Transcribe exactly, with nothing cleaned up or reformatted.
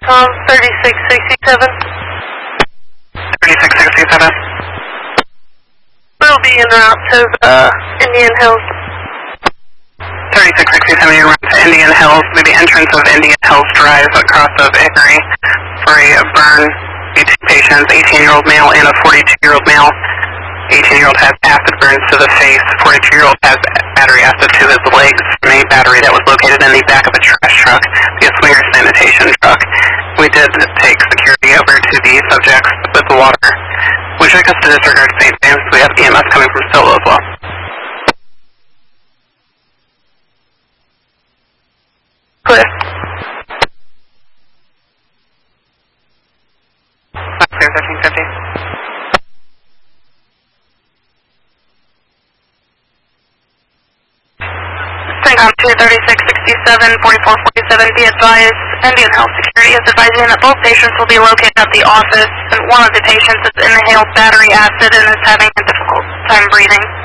Um, thirty-six sixty-seven. thirty-six sixty-seven. We'll be en route to uh, Indian Hills. thirty-six sixty-seven, you're right to Indian Hills, maybe entrance of Indian Hills Drive across of Hickory for a burn. Two patients, eighteen-year-old male and a forty-two-year-old male. eighteen-year-old has acid burns to the face. forty-two-year-old has battery acid to his legs from a battery that was located in the back of a trash truck, the Swinger sanitation truck. We did take security over to the subjects with the water. Would you like us to disregard Saint James? We have E M S coming from Solo as well. Clear. Clear thirteen fifty. Syncom two thirty-six sixty-seven, forty-four forty-seven, be advised, Indian Health Security is advising that both patients will be located at the office, and one of the patients has inhaled battery acid and is having a difficult time breathing.